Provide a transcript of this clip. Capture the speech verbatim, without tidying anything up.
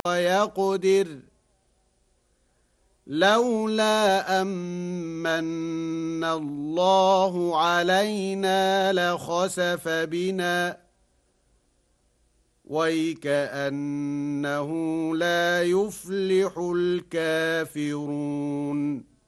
ويقدر لولا أمن الله علينا لخسف بنا ويكأنه لا يفلح الكافرون